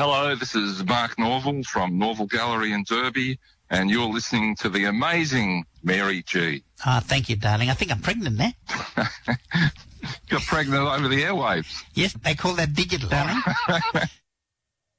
Hello, this is Mark Norval from Norval Gallery in Derby, and you're listening to the amazing Mary G. Thank you, darling. I think I'm pregnant now. You're pregnant over the airwaves. Yes, they call that digital, darling.